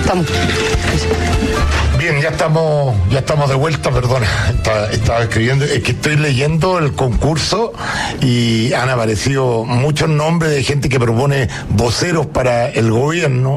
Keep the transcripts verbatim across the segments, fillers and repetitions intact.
Estamos. Bien, ya estamos, ya estamos de vuelta, perdona, estaba, estaba escribiendo, es que estoy leyendo el concurso y han aparecido muchos nombres de gente que propone voceros para el gobierno,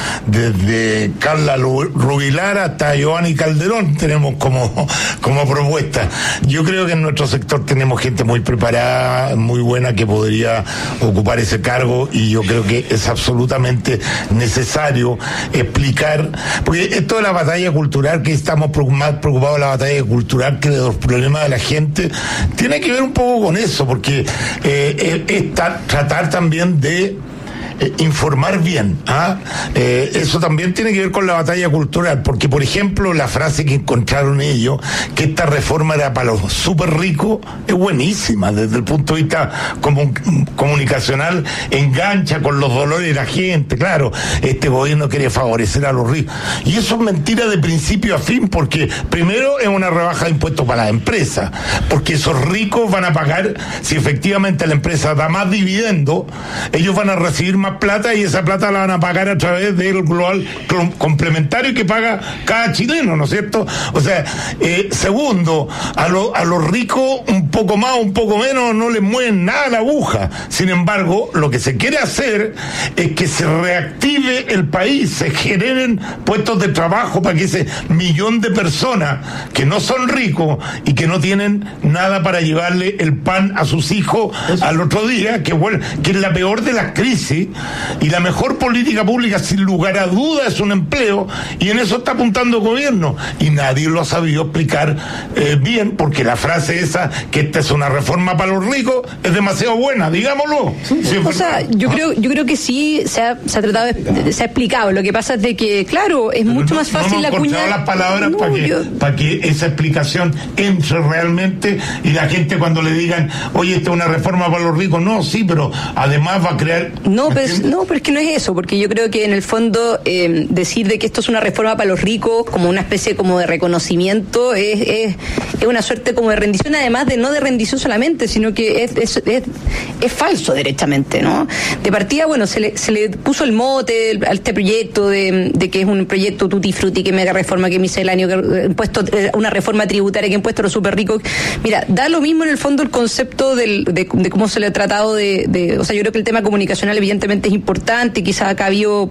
desde Carla Rubilar hasta Giovanni Calderón tenemos como, como propuesta. Yo creo que en nuestro sector tenemos gente muy preparada, muy buena, que podría ocupar ese cargo, y yo creo que es absolutamente necesario explicar, porque esto de la batalla cultural, que estamos más preocupados de la batalla cultural que de los problemas de la gente, tiene que ver un poco con eso, porque eh, es ta- tratar también de Eh, informar bien, ¿ah? Eh, eso también tiene que ver con la batalla cultural, porque por ejemplo la frase que encontraron ellos, que esta reforma era para los súper ricos, es buenísima desde el punto de vista comun- comunicacional, engancha con los dolores de la gente. Claro, este gobierno quiere favorecer a los ricos, y eso es mentira de principio a fin, porque primero es una rebaja de impuestos para las empresas, porque esos ricos van a pagar, si efectivamente la empresa da más dividendo, ellos van a recibir más plata, y esa plata la van a pagar a través del global complementario que paga cada chileno, ¿no es cierto? O sea, eh, segundo, a, lo, a los ricos un poco más, un poco menos, no les mueven nada la aguja. Sin embargo, lo que se quiere hacer es que se reactive el país, se generen puestos de trabajo para que ese millón de personas que no son ricos y que no tienen nada para llevarle el pan a sus hijos al otro día, que, bueno, que es la peor de las crisis. Y la mejor política pública, sin lugar a dudas, es un empleo, y en eso está apuntando el gobierno, y nadie lo ha sabido explicar eh, bien, porque la frase esa, que esta es una reforma para los ricos, es demasiado buena, digámoslo. Sí, sí, o sea, yo ¿Ah? creo yo creo que sí se ha, se ha tratado de, se ha explicado. Lo que pasa es de que, claro, es Pero mucho no, más fácil no la cuña. las palabras no, para que, yo... para que esa explicación entre realmente, y la gente cuando le digan, oye, esta es una reforma para los ricos, no, sí, pero además va a crear... No, pero es, no, pero es que no es eso, porque yo creo que en el fondo eh, decir de que esto es una reforma para los ricos, como una especie como de reconocimiento, es, es, es una suerte como de rendición, además de no de rendición solamente, sino que es, es, es, es falso derechamente, ¿no? De partida, bueno, se le, se le puso el mote a este proyecto de, de que es un proyecto tutti frutti, que mega reforma, que misceláneo, que impuesto, una reforma tributaria que impuesto a los super ricos. Mira, da lo mismo en el fondo el concepto del, de, de cómo se le ha tratado de, de, o sea, yo creo que el tema comunicacional evidentemente es importante, quizá acá habido,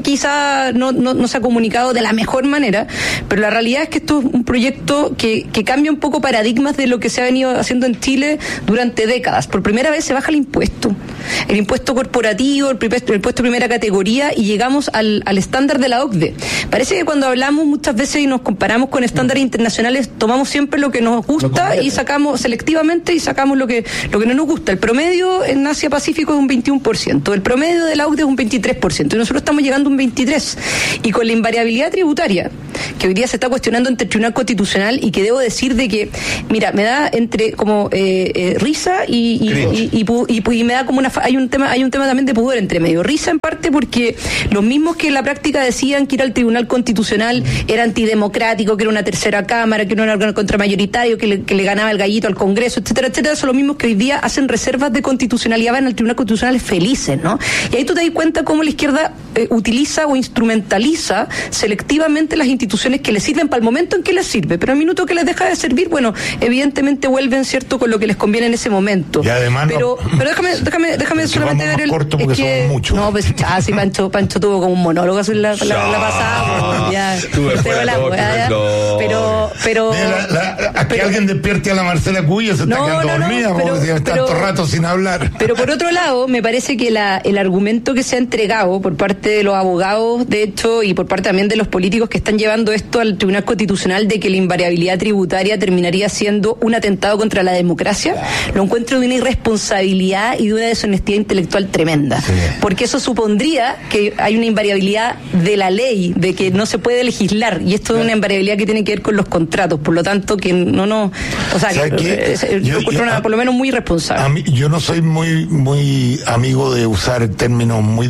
quizá no, no, no se ha comunicado de la mejor manera, pero la realidad es que esto es un proyecto que, que cambia un poco paradigmas de lo que se ha venido haciendo en Chile durante décadas. Por primera vez se baja el impuesto, el impuesto corporativo, el, el impuesto de primera categoría, y llegamos al, al estándar de la O C D E. Parece que cuando hablamos muchas veces y nos comparamos con estándares internacionales, tomamos siempre lo que nos gusta y sacamos selectivamente y sacamos lo que, lo que no nos gusta. El promedio en Asia Pacífico es un veintiuno por ciento, el promedio de la O C D E es un veintitrés por ciento, y nosotros estamos llegando a un veintitrés por ciento. Y con la invariabilidad tributaria, que hoy día se está cuestionando ante el Tribunal Constitucional, y que debo decir de que, mira, me da entre como eh, eh, risa y y, y, y, y, y, y me da como una... Hay un tema hay un tema también de pudor entre medio. Risa en parte porque los mismos que en la práctica decían que ir al Tribunal Constitucional era antidemocrático, que era una tercera cámara, que no era un órgano contramayoritario, que le, que le ganaba el gallito al Congreso, etcétera, etcétera, son los mismos que hoy día hacen reservas de constitucionalidad, van al Tribunal Constitucional felices, ¿no? Y ahí tú te das cuenta cómo la izquierda eh, utiliza o instrumentaliza selectivamente las instituciones que les sirven para el momento en que les sirve, pero al minuto que les deja de servir, bueno, evidentemente vuelven, ¿cierto?, con lo que les conviene en ese momento. Y además pero, no, pero déjame, déjame, déjame solamente ver el... corto porque es que, somos muchos. No, pues ah, sí, Pancho, Pancho tuvo como un monólogo así la, la, la, la pasada, pues, ya, la, no. pero, pero, la, la, a que pero, alguien despierte a la Marcela Cubillos, se está no, quedando no, no, dormida, pero, porque lleva tanto rato sin hablar. Pero por otro lado, me parece que la, el argumento que se ha entregado por parte de los abogados, de hecho, y por parte también de los políticos que están llevando esto al Tribunal Constitucional, de que la invariabilidad tributaria terminaría siendo un atentado contra la democracia, lo encuentro de una irresponsabilidad y de una deshonestidad intelectual tremenda. Sí. Porque eso supondría que hay una invariabilidad de la ley, de que no se puede legislar, y esto es una invariabilidad que tiene que ver con los contratos, por lo tanto que no no o sea, que, que, eh, yo, yo, una, por lo menos muy irresponsable. A mí, yo no soy muy muy amigo de usar términos muy de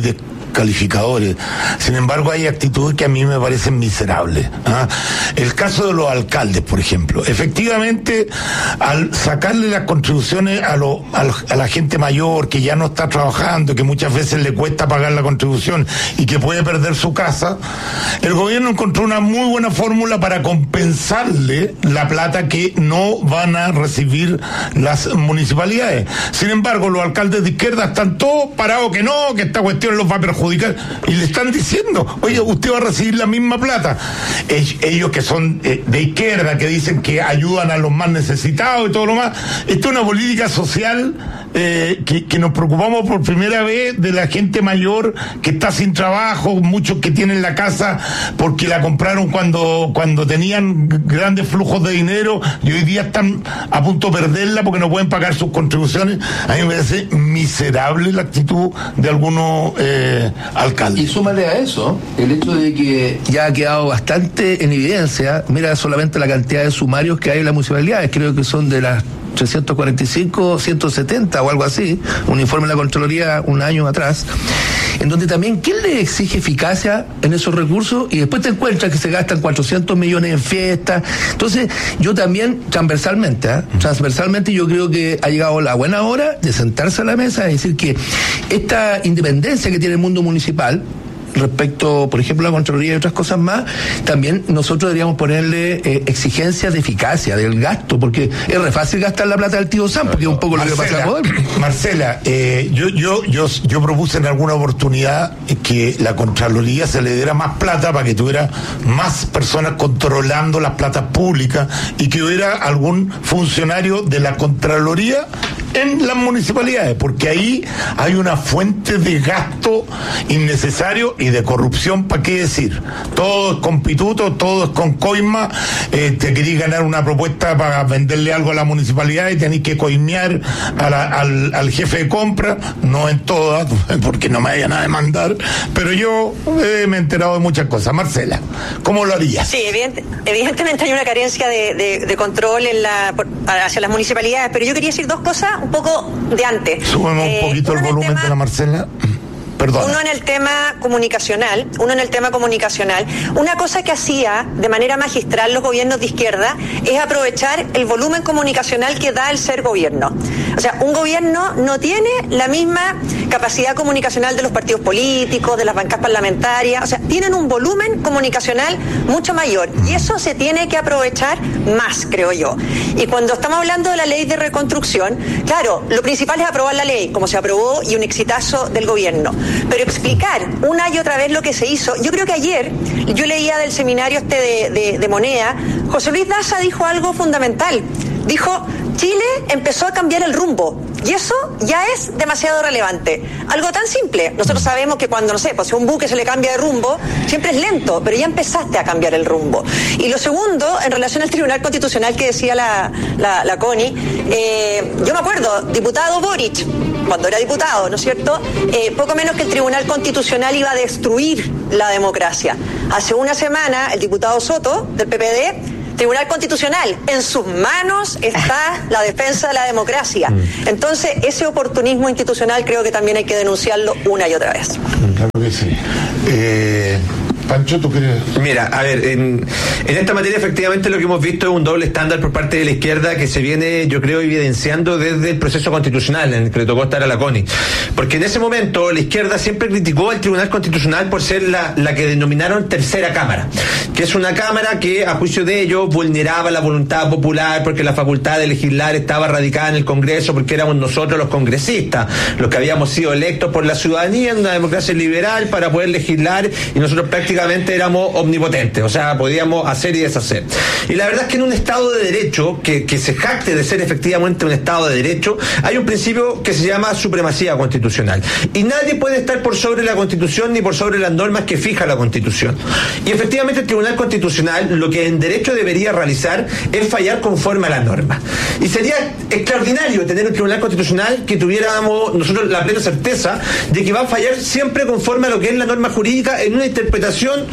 calificadores. Sin embargo, hay actitudes que a mí me parecen miserables. ¿Ah? El caso de los alcaldes, por ejemplo. Efectivamente, al sacarle las contribuciones a, lo, a, lo, a la gente mayor que ya no está trabajando, que muchas veces le cuesta pagar la contribución y que puede perder su casa, el gobierno encontró una muy buena fórmula para compensarle la plata que no van a recibir las municipalidades. Sin embargo, los alcaldes de izquierda están todos parados que no, que esta cuestión los va a perjudicar, y le están diciendo, oye, usted va a recibir la misma plata. Ellos que son de izquierda, que dicen que ayudan a los más necesitados y todo lo más, esto es una política social eh, que, que nos preocupamos por primera vez de la gente mayor que está sin trabajo, muchos que tienen la casa porque la compraron cuando, cuando tenían grandes flujos de dinero y hoy día están a punto de perderla porque no pueden pagar sus contribuciones. A mí me parece miserable la actitud de algunos eh, alcaldes. Y súmale a eso el hecho de que ya ha quedado bastante en evidencia, mira solamente la cantidad de sumarios que hay en las municipalidades, creo que son de las trescientos cuarenta y cinco, ciento setenta o algo así, un informe de la Contraloría un año atrás, en donde también, ¿quién le exige eficacia en esos recursos? Y después te encuentras que se gastan cuatrocientos millones en fiestas. Entonces, yo también, transversalmente, ¿eh? transversalmente yo creo que ha llegado la buena hora de sentarse a la mesa y decir que esta independencia que tiene el mundo municipal, respecto, por ejemplo, a la Contraloría y otras cosas más, también nosotros deberíamos ponerle eh, exigencias de eficacia del gasto, porque es re fácil gastar la plata del tío Sam, porque es un poco Marcela, lo que pasa a poder. Marcela, eh, yo, yo, yo, yo propuse en alguna oportunidad que la Contraloría se le diera más plata para que tuviera más personas controlando las platas públicas y que hubiera algún funcionario de la Contraloría en las municipalidades, porque ahí hay una fuente de gasto innecesario y de corrupción, ¿para qué decir? Todo es con pituto, todo es con coima. Eh, te querís ganar una propuesta para venderle algo a la municipalidad y tenéis que coimear a la, al, al jefe de compra, no en todas, porque no me vayan a demandar, pero yo eh, me he enterado de muchas cosas. Marcela, ¿cómo lo harías? Sí, evidente, evidentemente hay una carencia de, de, de control en la, hacia las municipalidades, pero yo quería decir dos cosas un poco de antes. Súbeme eh, un poquito el volumen tema, de la Marcela. Perdón. Uno en el tema comunicacional, uno en el tema comunicacional. Una cosa que hacía de manera magistral los gobiernos de izquierda es aprovechar el volumen comunicacional que da el ser gobierno. O sea, un gobierno no tiene la misma capacidad comunicacional de los partidos políticos, de las bancas parlamentarias, o sea, tienen un volumen comunicacional mucho mayor y eso se tiene que aprovechar más, creo yo. Y cuando estamos hablando de la ley de reconstrucción, claro, lo principal es aprobar la ley, como se aprobó, y un exitazo del gobierno. Pero explicar una y otra vez lo que se hizo, yo creo que ayer, yo leía del seminario este de, de, de Moneda, José Luis Daza dijo algo fundamental, dijo, Chile empezó a cambiar el rumbo, y eso ya es demasiado relevante. Algo tan simple, nosotros sabemos que cuando, no sé, pues si a un buque se le cambia de rumbo, siempre es lento, pero ya empezaste a cambiar el rumbo. Y lo segundo, en relación al Tribunal Constitucional que decía la, la, la Connie, eh, yo me acuerdo, diputado Boric, cuando era diputado, ¿no es cierto?, eh, poco menos que el Tribunal Constitucional iba a destruir la democracia. Hace una semana, el diputado Soto, del P P D, Tribunal Constitucional, en sus manos está la defensa de la democracia. Entonces, ese oportunismo institucional creo que también hay que denunciarlo una y otra vez. Claro que sí. Eh... Pancho, ¿tú crees? Mira, a ver, en, en esta materia efectivamente lo que hemos visto es un doble estándar por parte de la izquierda que se viene, yo creo, evidenciando desde el proceso constitucional en el que le tocó estar a la CONI. Porque en ese momento la izquierda siempre criticó al Tribunal Constitucional por ser la, la que denominaron tercera cámara, que es una cámara que, a juicio de ellos, vulneraba la voluntad popular porque la facultad de legislar estaba radicada en el Congreso, porque éramos nosotros los congresistas, los que habíamos sido electos por la ciudadanía en una democracia liberal para poder legislar, y nosotros prácticamente éramos omnipotentes, o sea, podíamos hacer y deshacer. Y la verdad es que en un Estado de Derecho, que, que se jacte de ser efectivamente un Estado de Derecho, hay un principio que se llama supremacía constitucional. Y nadie puede estar por sobre la Constitución ni por sobre las normas que fija la Constitución. Y efectivamente el Tribunal Constitucional lo que en derecho debería realizar es fallar conforme a la norma. Y sería extraordinario tener un Tribunal Constitucional que tuviéramos nosotros la plena certeza de que va a fallar siempre conforme a lo que es la norma jurídica en una interpretación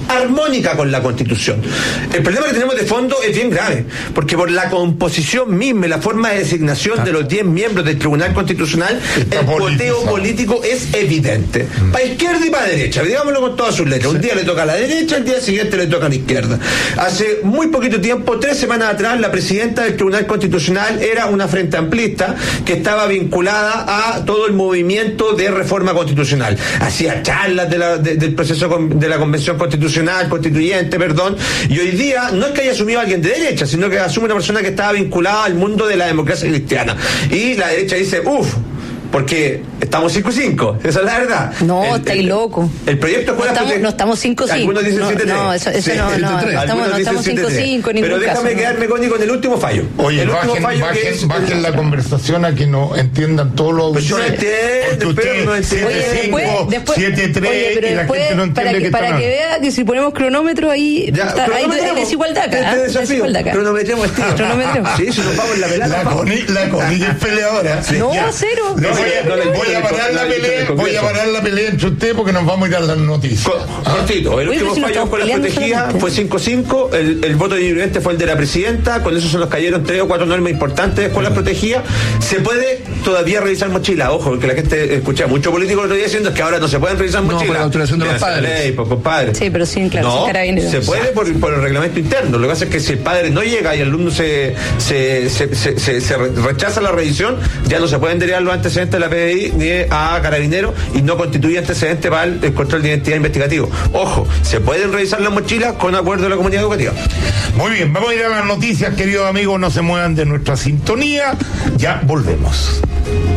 armónica con la Constitución. El problema que tenemos de fondo es bien grave, porque por la composición misma y la forma de designación de los diez miembros del Tribunal Constitucional, está el poteo político es evidente. Mm. Para izquierda y para derecha, digámoslo con todas sus letras. Sí. Un día le toca a la derecha, el día siguiente le toca a la izquierda. Hace muy poquito tiempo, tres semanas atrás, la presidenta del Tribunal Constitucional era una frente amplista que estaba vinculada a todo el movimiento de reforma constitucional. Hacía charlas de la, de, del proceso de la Convención Constitucional, constituyente, perdón, y hoy día no es que haya asumido a alguien de derecha, sino que asume una persona que estaba vinculada al mundo de la democracia cristiana. Y la derecha dice, uff, porque estamos cinco cinco, esa es la verdad. No, el, estáis el, loco. El proyecto no estamos, no estamos cinco cinco. Algunos dicen siete tres. No, no, eso, eso sí, no, no, no estamos, no estamos cinco cinco en ningún Pero déjame caso, quedarme, Connie, con el último fallo. Oye, el bajen, último fallo bajen, que es, bajen la conversación a que no entiendan todos los... Pues yo no entiendo, pero no entiendo. Oye, después, después, siete tres oye, pero y la después, gente no entiende para que, que para están... que vea que si ponemos cronómetro ahí, ya, está, hay, hay desigualdad acá. Este desafío, desigualdad acá. cronometremos este. Cronometremos. Sí, si nos vamos en la pelada. La Connie, la Connie es peleadora. No, cero. Voy a parar la pelea, voy a parar la pelea entre ustedes porque nos vamos a ir a las noticias. Cortito, el último fallo con la protegida fue cinco cinco, el, el voto individualmente fue el de la presidenta, con eso se nos cayeron tres o cuatro normas importantes con las protegidas. Se puede todavía revisar mochila, ojo, porque la gente escucha mucho político el otro día diciendo que ahora no se pueden revisar mochilas. No, por la autorización de los padres. Ley, pues, compadre. Sí, pero sí, claro, no, sin carabineros. se puede por, por el reglamento interno. Lo que pasa es que si el padre no llega y el alumno se, se, se, se, se, se rechaza la revisión, ya no se pueden derivar los antecedentes de la P D I ni a carabineros y no constituye antecedente para el, el control de identidad investigativo. Ojo, se pueden revisar las mochilas con acuerdo de la comunidad educativa. Muy bien, vamos a ir a las noticias, queridos amigos, no se muevan de nuestra sintonía, ya volvemos.